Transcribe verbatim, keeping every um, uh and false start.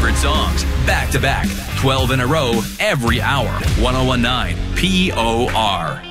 favorite songs, back to back, twelve in a row, every hour. ten nineteen P O R.